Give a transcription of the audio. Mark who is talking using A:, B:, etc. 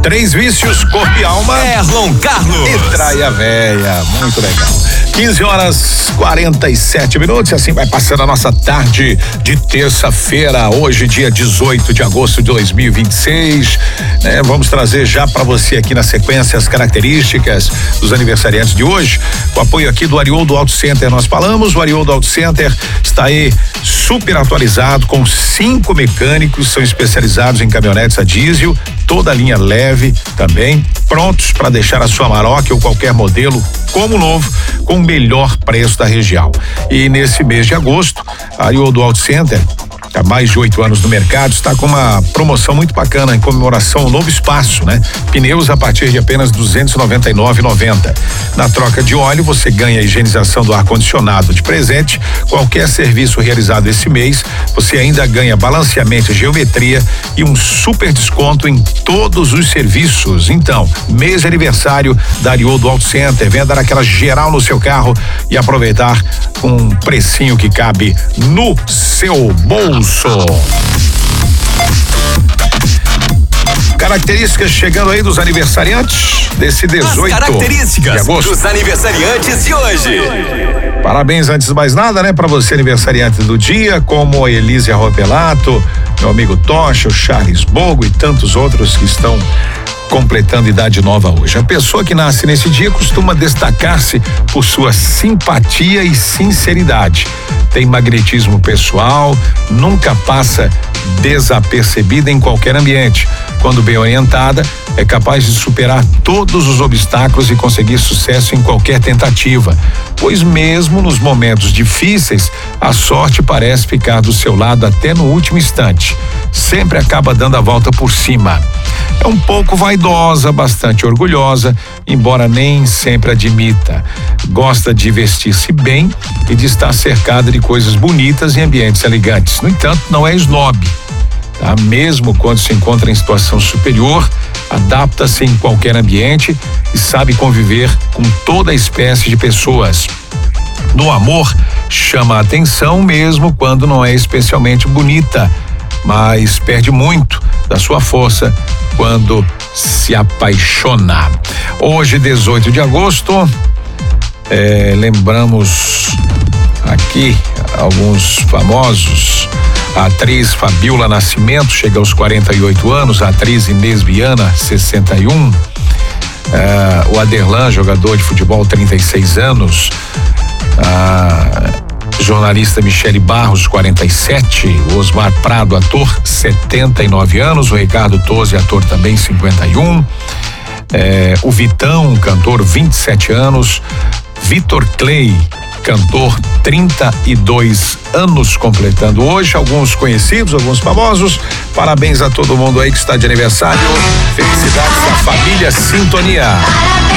A: 3 vícios, corpo e alma.
B: Erlon Carlos.
A: E Traia Véia. Muito legal. 15h47. E assim vai passando a nossa tarde de terça-feira, hoje, dia 18 de agosto de 2026. Vamos trazer já para você aqui na sequência as características dos aniversariantes de hoje. Com apoio aqui do Arioldo Auto Center, nós falamos. O Arioldo Auto Center está aí super atualizado, com 5 mecânicos, são especializados em caminhonetes a diesel, toda a linha leve também, prontos para deixar a sua Amarok ou qualquer modelo como novo, com o melhor preço da região. E nesse mês de agosto, a Arioldo Auto Center, há mais de 8 anos no mercado, está com uma promoção muito bacana em comemoração ao novo espaço, Pneus a partir de apenas R$ 299,90. Na troca de óleo, você ganha a higienização do ar-condicionado de presente. Qualquer serviço realizado esse mês, você ainda ganha balanceamento e geometria e um super desconto em todos os serviços. Então, mês de aniversário da Arioldo Auto Center, venha dar aquela geral no seu carro e aproveitar um precinho que cabe no seu bolso. Características chegando aí dos aniversariantes desse 18
B: características
A: de agosto.
B: Dos aniversariantes de hoje.
A: Parabéns antes de mais nada, para você aniversariante do dia, como a Elísia Ropelato, meu amigo Tocha, o Charles Bogo e tantos outros que estão completando idade nova hoje. A pessoa que nasce nesse dia costuma destacar-se por sua simpatia e sinceridade. Tem magnetismo pessoal, nunca passa desapercebida em qualquer ambiente. Quando bem orientada, é capaz de superar todos os obstáculos e conseguir sucesso em qualquer tentativa, pois mesmo nos momentos difíceis, a sorte parece ficar do seu lado até no último instante. Sempre acaba dando a volta por cima. É um pouco vaidosa, bastante orgulhosa, embora nem sempre admita. Gosta de vestir-se bem e de estar cercada de coisas bonitas em ambientes elegantes. No entanto, não é snob. Mesmo quando se encontra em situação superior, adapta-se em qualquer ambiente e sabe conviver com toda espécie de pessoas. No amor, chama a atenção mesmo quando não é especialmente bonita, mas perde muito da sua força quando se apaixona. Hoje, 18 de agosto, lembramos aqui alguns famosos. A atriz Fabiola Nascimento chega aos 48 anos, a atriz Inês Viana, 61. O Aderlan, jogador de futebol, 36 anos. A jornalista Michele Barros, 47. O Osmar Prado, ator, 79 anos. O Ricardo Tozzi, ator também, 51. O Vitão, cantor, 27 anos. Vitor Clay, cantor, 32 anos completando hoje. Alguns conhecidos, alguns famosos. Parabéns a todo mundo aí que está de aniversário. Felicidades da família Sintonia.